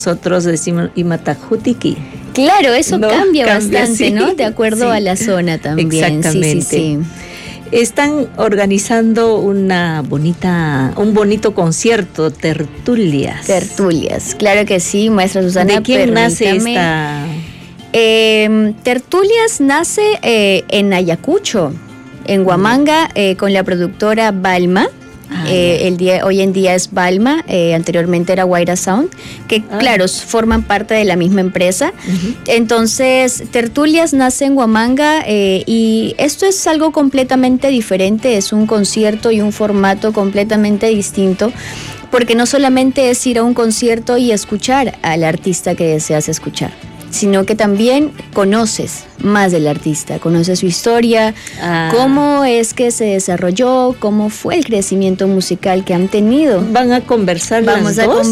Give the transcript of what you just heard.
nosotros decimos Imatajutiki. Claro, eso cambia bastante, sí, ¿no? De acuerdo a la zona también. Exactamente. Sí. Están organizando un bonito concierto, tertulias. Tertulias, claro que sí, maestra Susana. ¿De quién nace esta? Tertulias nace en Ayacucho, en Huamanga, con la productora Balma. Hoy en día es Balma, anteriormente era Guaira Sound, que claro, forman parte de la misma empresa. Entonces, Tertulias nace en Huamanga y esto es algo completamente diferente, es un concierto y un formato completamente distinto, porque no solamente es ir a un concierto y escuchar al artista que deseas escuchar, sino que también conoces más del artista, conoces su historia, cómo es que se desarrolló, cómo fue el crecimiento musical que han tenido. ¿Van a conversar las dos?